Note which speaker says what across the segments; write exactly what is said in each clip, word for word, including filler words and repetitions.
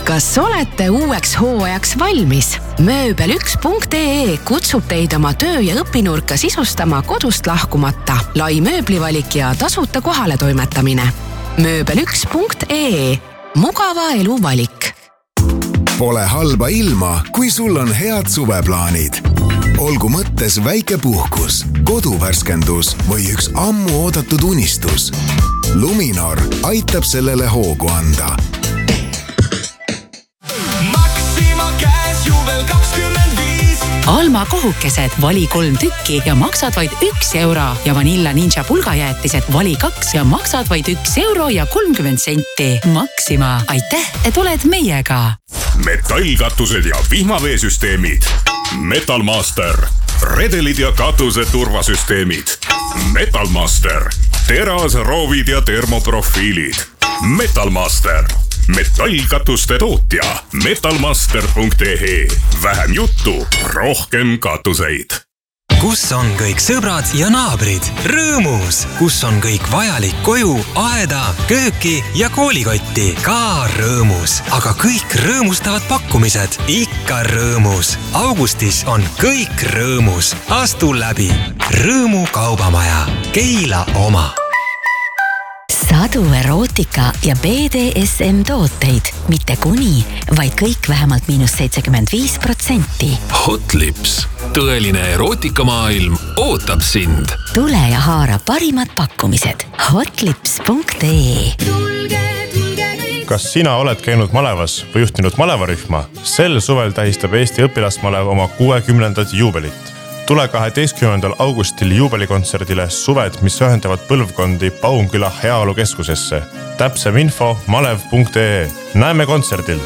Speaker 1: Kas olete uueks hooajaks valmis? mööbel üks punkt ee kutsub teid oma töö- ja õpinurka sisustama kodust lahkumata. Lai mööblivalik ja tasuta kohale toimetamine. mööbel üks punkt ee. Mugava elu valik.
Speaker 2: Pole halba ilma, kui sul on head suveplaanid. Olgu mõttes väike puhkus, koduvärskendus või üks ammu oodatud unistus. Luminor aitab sellele hoogu anda.
Speaker 3: Alma kohukesed vali kolm tükki ja maksad vaid üks euro ja Vanilla Ninja pulgajäätised vali kaks ja maksad vaid üks euro ja kolmkümmend senti. Maxima, aitäh, et oled meiega!
Speaker 4: Metallkatused ja vihmaveesüsteemid. Metalmaster. Redelid ja katuse turvasüsteemid. Metalmaster. Teras, roovid ja termoprofiilid. Metalmaster. Metallkatuste tootja metalmaster punkt ee. Vähem juttu, rohkem katuseid.
Speaker 5: Kus on kõik sõbrad ja naabrid? Rõõmus! Kus on kõik vajalik koju, aeda, kööki ja koolikotti? Ka rõõmus! Aga kõik rõõmustavad pakkumised ikka rõõmus. Augustis on kõik rõõmus. Astu läbi! Rõõmu kaubamaja. Keila oma.
Speaker 3: Sadu erootika ja B D S M tooteid. Mitte kuni, vaid kõik vähemalt miinus seitsekümmend viis protsenti.
Speaker 6: Hotlips. Tõeline erootikamaailm ootab sind.
Speaker 3: Tule ja haara parimad pakkumised. hotlips punkt ee.
Speaker 7: Kas sina oled käinud malevas või juhtinud malevarühma? Sel suvel tähistab Eesti õpilasmalev oma kuuekümnendat juubelit. Tule kaheteistkümnendal augustil juubelikontserdile Suved, mis ühendavad põlvkondi Paumküla heaolukeskusesse. Täpsem info malev punkt ee. Näeme kontserdil!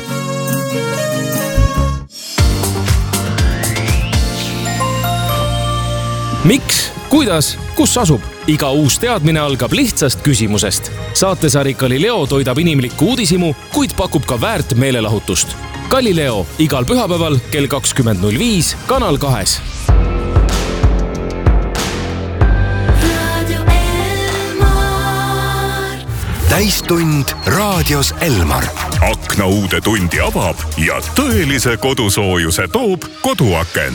Speaker 8: Miks? Kuidas? Kus asub? Iga uus teadmine algab lihtsast küsimusest. Saatesari Galileo toidab inimlikku uudisimu, kuid pakub ka väärt meelelahutust. Galileo igal pühapäeval kell kakskümmend null viis Kanal kahes.
Speaker 2: Täistund raadios Elmar.
Speaker 4: Akna uude tundi avab ja tõelise kodusoojuse toob koduaken.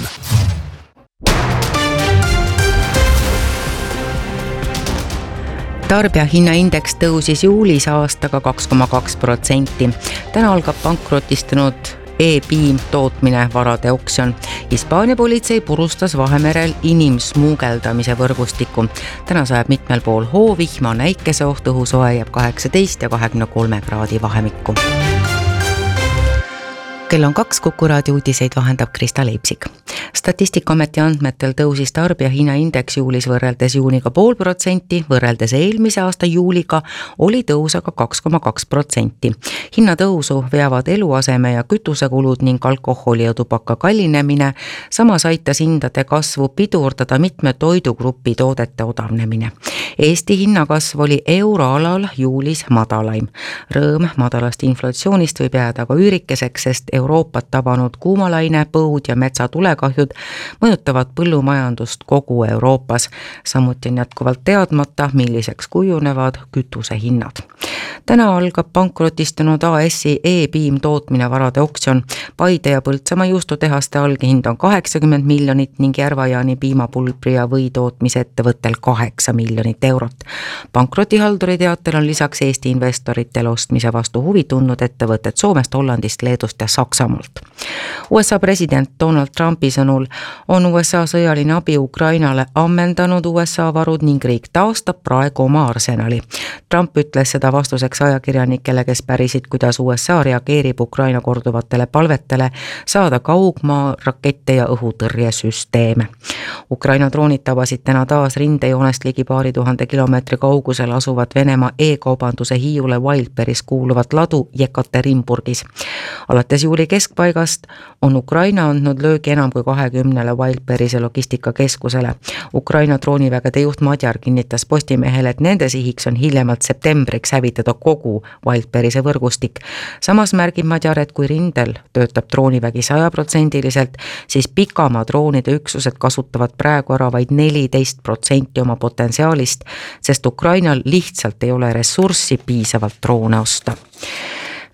Speaker 9: Tarbijahinnaindeks tõusis juulis aastaga kaks koma kaks protsenti. Täna algab pankrotistunud E-Beam tootmine varade oksjon. Hispaania politsei purustas Vahemerel inimsmuugeldamise võrgustiku. Täna sajab mitmel pool hoovihma, näikeseoht, õhusoe jääb kaheksateist ja kahekümne kolme kraadi vahemikku. Kell on kaks, Kuku raadio uudiseid vahendab Krista Leipsik. Statistikaameti andmetel tõusis tarbijahinnaindeks juulis võrreldes juuniga pool protsenti, võrreldes eelmise aasta juuliga oli tõus aga kaks koma kaks protsenti. Hinnatõusu veavad eluaseme ja kütusekulud ning alkoholi ja tubaka kallinemine, samas aitas hindade kasvu pidurdada mitme toidugrupi toodete odavnemine. Eesti hinnakasv oli euroalal juulis madalaim. Rõõm madalast inflatsioonist võib jääda aga üürikeseks, sest Euroopat tabanud kuumalaine, põud ja metsatulekahjud mõjutavad põllumajandust kogu Euroopas. Samuti on jätkuvalt teadmata, milliseks kujunevad kütuse hinnad. Täna algab pankrotistunud A S-i E-Beam tootmine varade oksjon. Paide ja Põltsamaa juustutehaste alghind on kaheksakümmend miljonit ning Järvajaani piimapulbri ja võitootmise ettevõttel kaheksa miljonit eurot. Pankrotihalduri teatel on lisaks Eesti investoritele ostmise vastu huvi tundnud ettevõtted Soomest, Hollandist, Leedust ja Saksamaalt. U S A president Donald Trumpi sõnul on U S A sõjaline abi Ukrainale ammendanud U S A varud ning riik taastab praegu oma arsenali. Trump ütles seda vastuseks ajakirjanikele, kes pärisid, kuidas U S A reageerib Ukraina korduvatele palvetele saada kaugmaa rakette ja õhutõrjesüsteeme. Ukraina droonid tabasid täna taas rindejoonest ligi paari tuhande kilomeetri kaugusel asuvat Venemaa e-kaubanduse hiiule Wildberries kuuluvat ladu Jekaterinburgis. Alates juuli keskpaigast on Ukraina andnud löögi enam kui kahekümnele Wildberriese logistikakeskusele. Ukraina droonivägede juht Madjar kinnitas Postimehele, et nende sihiks on hiljemalt septembriks hävitada kogu Wildberriese võrgustik. Samas märgib Madjar, et kui rindel töötab droonivägi sajaprotsendiliselt, siis pikamaa droonide üksused kasutavad praegu ära vaid neliteist protsenti oma potentsiaalist, sest Ukrainal lihtsalt ei ole ressurssi piisavalt droone osta.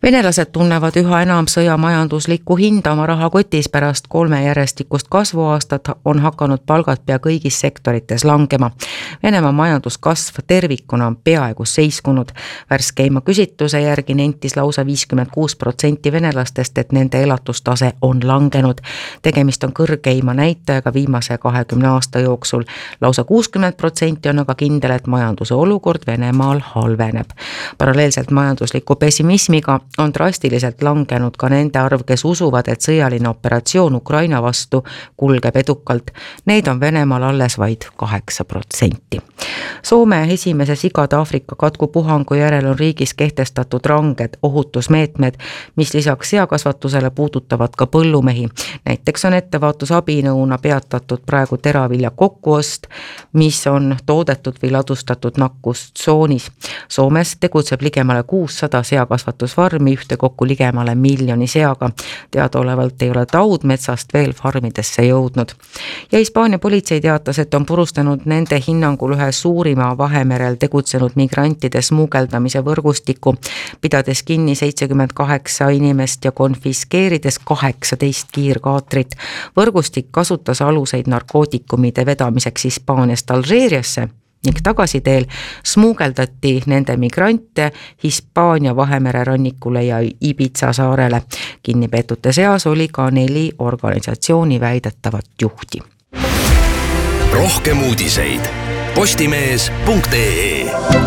Speaker 9: Venelased tunnevad üha enam sõja majanduslikku hinda oma rahakotis. Pärast kolme järjestikust kasvuaastat on hakanud palgad pea kõigis sektorites langema. Venemaa majanduskasv tervikuna on peaaegu seiskunud. Värskeima küsitluse järgi nentis lausa viiskümmend kuus protsenti venelastest, et nende elatustase on langenud. Tegemist on kõrgeima näitajaga viimase kahekümne aasta jooksul. Lausa kuuskümmend protsenti on aga kindel, et majanduse olukord Venemaal halveneb. Paralleelselt majandusliku pessimismiga on drastiliselt langenud ka nende arv, kes usuvad, et sõjaline operatsioon Ukraina vastu kulgeb edukalt. Neid on Venemaal alles vaid kaheksa protsenti. Soome esimese sigade Aafrika katkupuhangu järel on riigis kehtestatud ranged ohutusmeetmed, mis lisaks seakasvatusele puudutavad ka põllumehi. Näiteks on ettevaatusabinõuna peatatud praegu teravilja kokkuost, mis on toodetud või ladustatud nakkustsoonis. Soomes tegutseb ligemale kuussada seakasvatusfarmi, ühte kokku ligemale miljoni seaga. Teadaolevalt ei ole taud metsast veel farmidesse jõudnud. Ja Hispaania politsei teatas, et on purustanud nende hinnangul ühe suurima Vahemerel tegutsenud migrantide smuugeldamise võrgustiku, pidades kinni seitsekümmend kaheksa inimest ja konfiskeerides kaheksateist kiirkaatrit. Võrgustik kasutas aluseid narkootikumide vedamiseks Hispaaniast Alžeeriasse ning tagasiteel smuugeldati nende migrante Hispaania Vahemere rannikule ja Ibiza saarele. Kinnipeetute seas oli ka neli organisatsiooni väidetavat juhti.
Speaker 2: Rohkem uudiseid postimees punkt ee.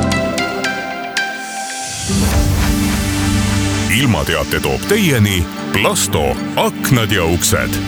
Speaker 4: Ilmateate toob teieni Plasto aknad ja uksed.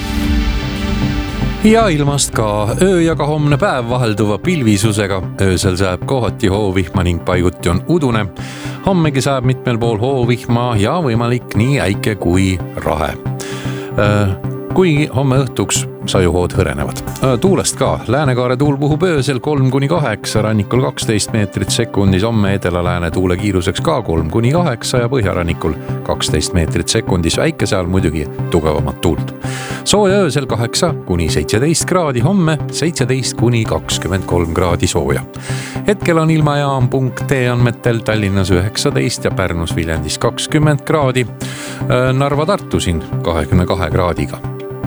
Speaker 10: Ja ilmast ka öö ja ka homne päev vahelduva pilvisusega. Öösel sääb kohati hoovihma ning paiguti on udune. Hommegi sääb mitmel pool hoovihma ja võimalik nii äike kui rahe. Kui homme õhtuks sajuhood hõrenevad. Tuulest ka. Läänekaare tuul puhub öösel kolm kuni kaheksa, rannikul kaksteist meetrit sekundis, homme edela-lääne tuule kiiruseks ka kolm kuni kaheksa ja põhjarannikul kaksteist meetrit sekundis, väike seal muidugi tugevamat tuult. Sooja öösel kaheksa kuni seitseteist kraadi, homme seitseteist kuni kakskümmend kolm kraadi sooja. Hetkel on ilmajaam punkt ee andmetel Tallinnas üheksateist ja Pärnus Viljandis kakskümmend kraadi, Narva Tartu siin kahekümne kahe kraadiga.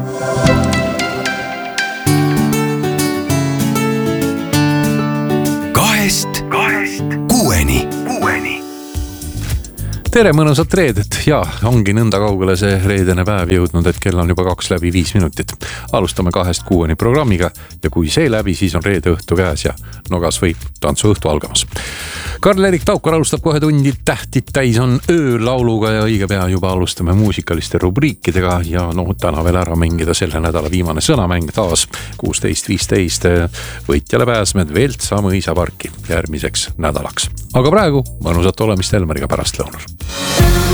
Speaker 2: Kahest, kahest, kuueni, kuueni.
Speaker 10: Tere, mõnusat reedet ja ongi nõnda kaugele see reedene päev jõudnud, et kell on juba kaks läbi viis minutit. Alustame kahest kuueni programmiga ja kui see läbi, siis on reede õhtu käes ja no kas või tantsu õhtu algamas. Karl-Erik Taukar alustab kohe tundi, tähtid täis on öölauluga ja õige pea juba alustame muusikaliste rubriikidega ja no täna veel ära mängida selle nädala viimane sõnamäng taas kuusteist viisteist võitjale pääsmed Veltsa mõisaparki järgmiseks nädalaks. Aga praegu mõnusat olemist Elmariga pärast lõunal.